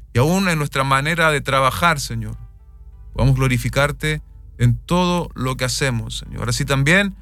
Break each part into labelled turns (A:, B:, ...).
A: y aún en nuestra manera de trabajar, Señor, podamos glorificarte en todo lo que hacemos, Señor. Así también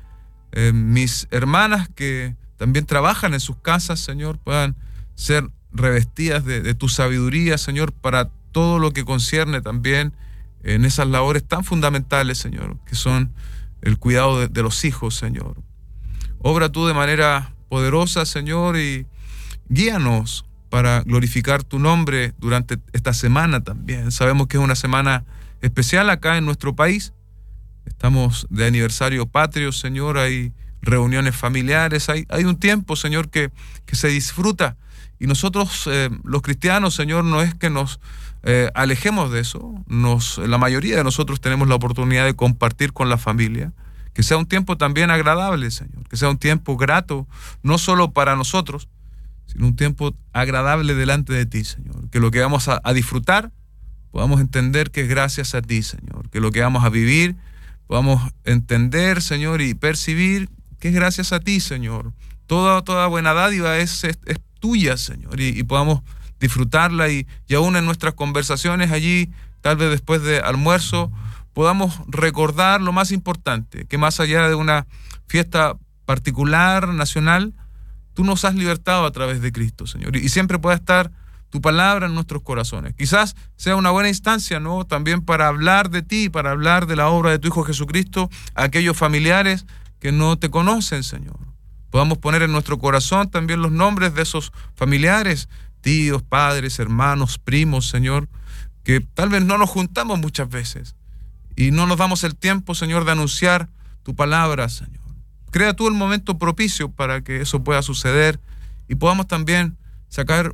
A: mis hermanas que también trabajan en sus casas, Señor, puedan ser revestidas de tu sabiduría, Señor, para todo lo que concierne también en esas labores tan fundamentales, Señor, que son el cuidado de los hijos, Señor. Obra tú de manera poderosa, Señor, y guíanos para glorificar tu nombre durante esta semana también. Sabemos que es una semana especial acá en nuestro país. Estamos de aniversario patrio, Señor, hay reuniones familiares, hay un tiempo, Señor, que se disfruta. Y nosotros, los cristianos, Señor, no es que nos alejemos de eso. La mayoría de nosotros tenemos la oportunidad de compartir con la familia. Que sea un tiempo también agradable, Señor. Que sea un tiempo grato, no solo para nosotros, sino un tiempo agradable delante de ti, Señor. Que lo que vamos a disfrutar, podamos entender que es gracias a ti, Señor. Que lo que vamos a vivir, podamos entender, Señor, y percibir que es gracias a ti, Señor. Toda buena dádiva es tuya, Señor, y podamos disfrutarla y aún en nuestras conversaciones allí, tal vez después de almuerzo, podamos recordar lo más importante, que más allá de una fiesta particular, nacional, tú nos has libertado a través de Cristo, Señor, y siempre pueda estar tu palabra en nuestros corazones. Quizás sea una buena instancia, ¿no?, también para hablar de ti, para hablar de la obra de tu Hijo Jesucristo a aquellos familiares que no te conocen, Señor. Podamos poner en nuestro corazón también los nombres de esos familiares, tíos, padres, hermanos, primos, Señor, que tal vez no nos juntamos muchas veces y no nos damos el tiempo, Señor, de anunciar tu palabra, Señor. Crea tú el momento propicio para que eso pueda suceder y podamos también sacar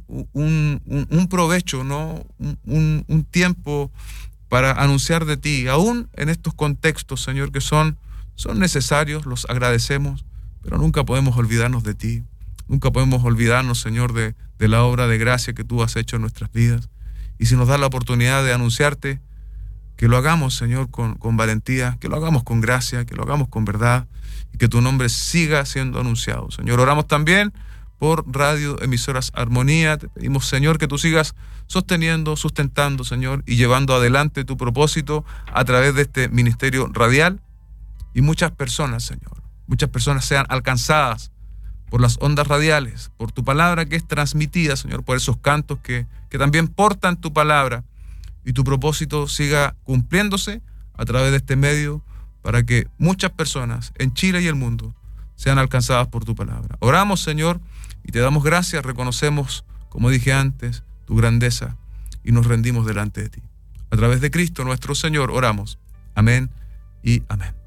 A: un provecho, ¿no?, un tiempo para anunciar de ti, aún en estos contextos, Señor, que son necesarios, los agradecemos, pero nunca podemos olvidarnos de ti. Nunca podemos olvidarnos, Señor, de la obra de gracia que tú has hecho en nuestras vidas. Y si nos das la oportunidad de anunciarte, que lo hagamos, Señor, con valentía, que lo hagamos con gracia, que lo hagamos con verdad, y que tu nombre siga siendo anunciado. Señor, oramos también por Radio Emisoras Armonía. Te pedimos, Señor, que tú sigas sosteniendo, sustentando, Señor, y llevando adelante tu propósito a través de este ministerio radial. Y muchas personas, Señor, muchas personas sean alcanzadas por las ondas radiales, por tu palabra que es transmitida, Señor, por esos cantos que también portan tu palabra, y tu propósito siga cumpliéndose a través de este medio para que muchas personas en Chile y el mundo sean alcanzadas por tu palabra. Oramos, Señor, y te damos gracias, reconocemos, como dije antes, tu grandeza y nos rendimos delante de ti. A través de Cristo nuestro Señor oramos. Amén y amén.